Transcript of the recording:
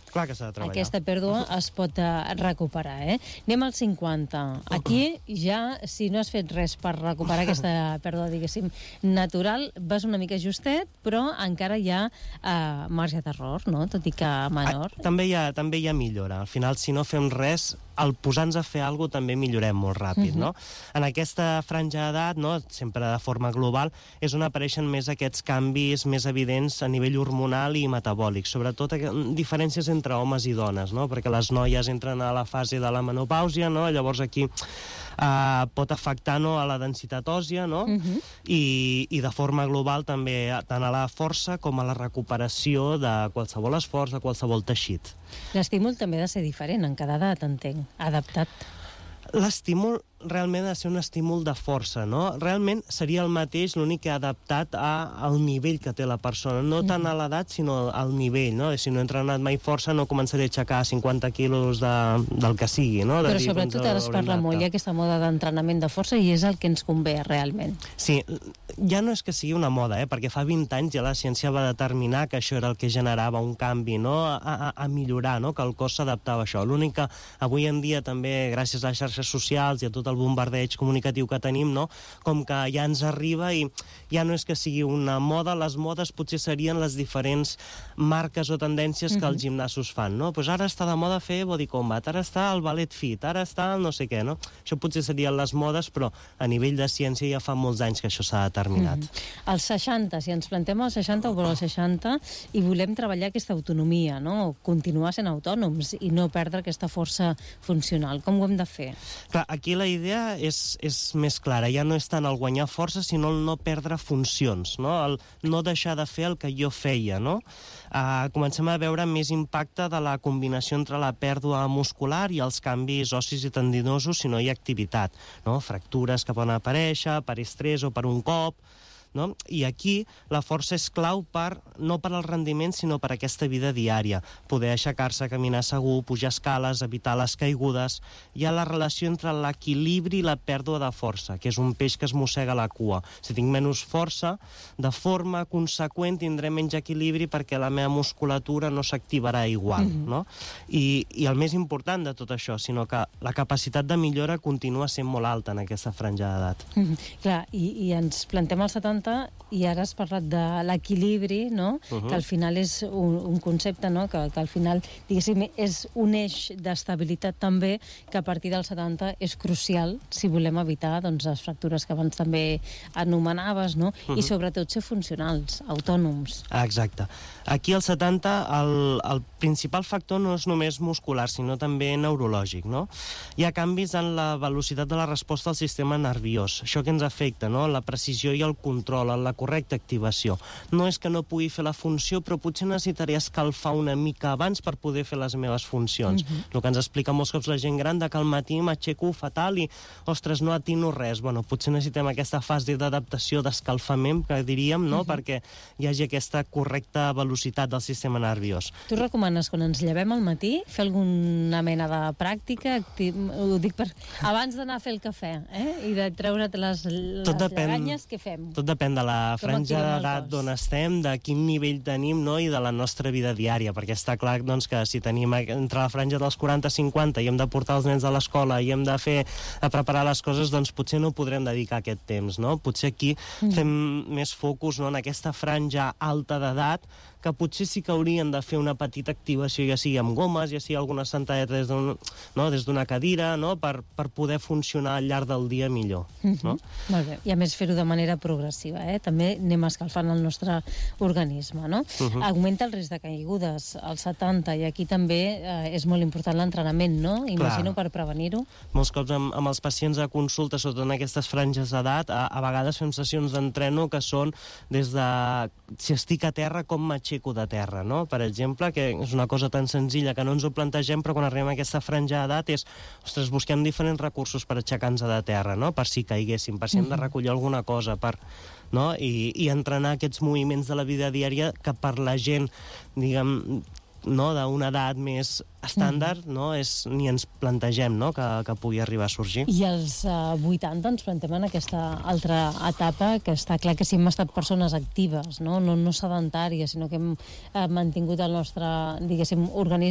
Clar que s'ha de treballar. Aquesta pèrdua es pot recuperar, Anem al 50. Aquí ja, si no has fet res per recuperar aquesta pèrdua, diguéssim, natural, vas una mica justet, però encara hi ha marge d'error, no? Tot i que menor. També hi ha millora. Al final, si no fem res, al posar-nos a fer alguna cosa també millorem molt ràpid, no? En aquesta franja d'edat, no, sempre de forma global, és on apareixen més aquests canvis més evidents a nivell hormonal i metabòlic, sobretot diferències entre homes i dones, no? Perquè les noies entren a la fase de la menopàusia, no? Llavors aquí pot afectar, no, a la densitat òssia, no? I de forma global també tant a la força com a la recuperació de qualsevol esforç, de qualsevol teixit. L'estímul també ha de ser diferent en cada edat, entenc, adaptat. L'estímul realment ha de ser un estímul de força, no? Realment seria el mateix, l'únic que ha adaptat al nivell que té la persona, no tant a l'edat, sinó al nivell, no? Si no he entrenat mai força, no començaré a aixecar 50 quilos del que sigui, no? Però sobretot ara es parla molt, hi ha aquesta moda d'entrenament de força i és el que ens convé realment. Sí, ja no és que sigui una moda, perquè fa 20 anys ja la ciència va determinar que això era el que generava un canvi, no? A millorar, no? Que el cos s'adaptava a això. L'únic que avui en dia també, gràcies a les xarxes socials i a tot el bombardeig comunicatiu que tenim, no? Com que ja ens arriba i ja no és que sigui una moda, les modes potser serien les diferents marques o tendències que els gimnasos fan, no? Pues ara està de moda fer body combat, ara està el ballet fit, ara està el no sé què, no? Això potser serien les modes, però a nivell de ciència ja fa molts anys que això s'ha determinat. Als 60, si ens plantem als 60 o per als 60 i volem treballar aquesta autonomia, no? Continuar sent autònoms i no perdre aquesta força funcional, com ho hem de fer? Clar, aquí la idea és més clara, ja no és tant el guanyar força, sinó el no perdre funcions, no? El no deixar de fer el que jo feia, no? Comencem a veure més impacte de la combinació entre la pèrdua muscular i els canvis ossis i tendinosos si no hi ha activitat, no? Fractures que poden aparèixer per estrès o per un cop, no? I aquí la força és clau no per al rendiment, sinó per aquesta vida diària. Poder aixecar-se, caminar segur, pujar escales, evitar les caigudes. Hi ha la relació entre l'equilibri i la pèrdua de força, que és un peix que es mossega la cua. Si tinc menys força, de forma conseqüent tindré menys equilibri perquè la meva musculatura no s'activarà igual, no? I el més important de tot això, sinó que la capacitat de millora continua sent molt alta en aquesta franja d'edat. Clar, i ens plantem als 70 i ara has parlat de l'equilibri, no? Que al final és un concepte, no? Que al final, diguéssim, és un eix d'estabilitat també que a partir dels 70 és crucial si volem evitar doncs, les fractures que abans també anomenaves, no? I sobretot ser funcionals, autònoms. Exacte. Aquí als 70 el principal factor no és només muscular, sinó també neurològic, no? Hi ha canvis en la velocitat de la resposta al sistema nerviós. Això que ens afecta, no? La precisió i el control, en la correcta activació. No és que no pugui fer la funció, però potser necessitaré escalfar una mica abans per poder fer les meves funcions. El que ens explica molts cops la gent gran de que al matí m'aixeco fatal i, ostres, no atino res. Bueno, potser necessitem aquesta fase d'adaptació, d'escalfament, que diríem, no? Perquè hi hagi aquesta correcta velocitat del sistema nerviós. Tu recomanes, quan ens llevem al matí, fer alguna mena de pràctica? Ho dic abans d'anar a fer el cafè, i de treure't les lleganyes, què fem? Tot depèn de la franja d'edat d'on estem, de quin nivell tenim, no? I de la nostra vida diària, perquè està clar, doncs, que si tenim entre la franja dels 40-50 i hem de portar els nens a l'escola i hem de preparar les coses, doncs potser no podrem dedicar aquest temps, no? Potser aquí fem més focus, no? En aquesta franja alta d'edat, que potser sí que haurien de fer una petita activació, ja sigui amb gomes, ja sigui alguna sentadeta des d'una cadira, no? Per poder funcionar al llarg del dia millor. No? Molt bé. I a més fer-ho de manera progressiva, també anem escalfant el nostre organisme, no? Augmenta el risc de caigudes als 70 i aquí també és molt important l'entrenament, no? Imagino per prevenir-ho. Molts cops amb els pacients a consulta, sobretot en aquestes franges d'edat, a vegades fem sessions d'entreno que són des de si estic a terra, com m'aixeco de terra, no? Per exemple, que és una cosa tan senzilla que no ens ho plantegem, però quan arribem a aquesta franja d'edat és, ostres, busquem diferents recursos per aixecar-nos de terra, no? Per si caiguéssim, per si hem de recollir alguna cosa, no? I entrenar aquests moviments de la vida diària que per la gent, diguem, no, d'una edat més estàndard, no, ni ens plantegem, no, que pugui arribar a sorgir. I als 80 ens plantem en aquesta altra etapa, que està clar que si hem estat persones actives, no sedentàries, sinó que hem mantingut el nostre, diguéssim, organisme